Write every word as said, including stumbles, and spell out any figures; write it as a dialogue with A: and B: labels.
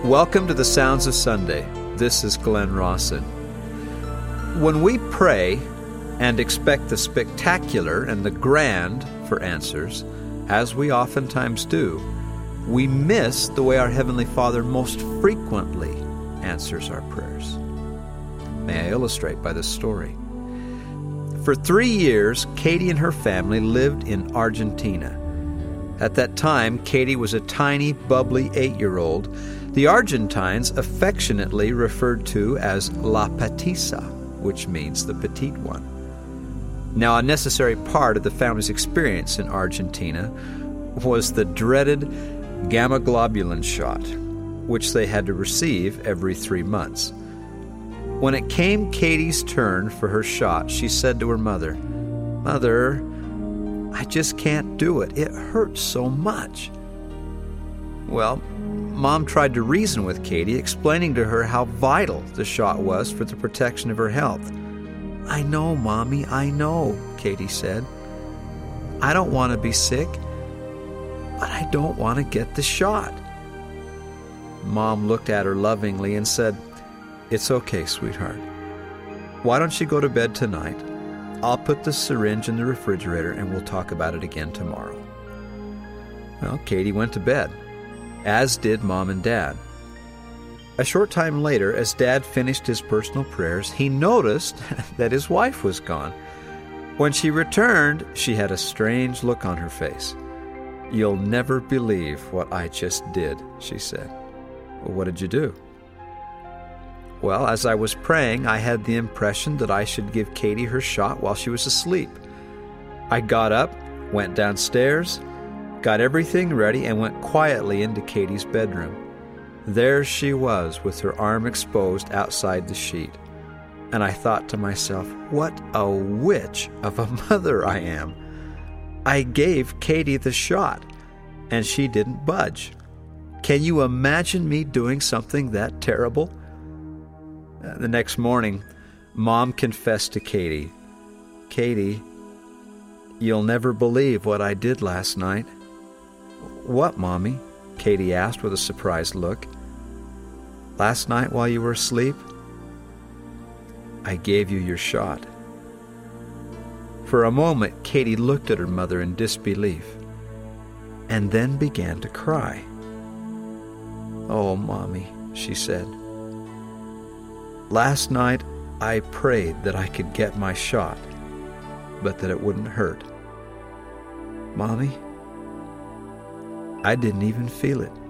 A: Welcome to the Sounds of Sunday. This is Glenn Rawson. When we pray and expect the spectacular and the grand for answers, as we oftentimes do, we miss the way our Heavenly Father most frequently answers our prayers. May I illustrate by this story? For three years, Katie and her family lived in Argentina. At that time, Katie was a tiny, bubbly eight-year-old the Argentines affectionately referred to as La Petiza, which means the petite one. Now, a necessary part of the family's experience in Argentina was the dreaded gamma globulin shot, which they had to receive every three months. When it came Katie's turn for her shot, she said to her mother, "Mother, I just can't do it. It hurts so much." Well, Mom tried to reason with Katie, explaining to her how vital the shot was for the protection of her health. "I know, Mommy, I know," Katie said. "I don't want to be sick, but I don't want to get the shot." Mom looked at her lovingly and said, "It's okay, sweetheart. Why don't you go to bed tonight? I'll put the syringe in the refrigerator and we'll talk about it again tomorrow." Well, Katie went to bed, as did Mom and Dad. A short time later, as Dad finished his personal prayers, he noticed that his wife was gone. When she returned, she had a strange look on her face. "You'll never believe what I just did," she said. "Well, what did you do?" "Well, as I was praying, I had the impression that I should give Katie her shot while she was asleep. I got up, went downstairs, got everything ready, and went quietly into Katie's bedroom. There she was with her arm exposed outside the sheet. And I thought to myself, what a witch of a mother I am. I gave Katie the shot, and she didn't budge. Can you imagine me doing something that terrible?" The next morning, Mom confessed to Katie, "Katie, you'll never believe what I did last night." "What, Mommy?" Katie asked with a surprised look. "Last night while you were asleep, I gave you your shot." For a moment, Katie looked at her mother in disbelief, and then began to cry. "Oh, Mommy," she said. "Last night I prayed that I could get my shot, but that it wouldn't hurt. Mommy, I didn't even feel it."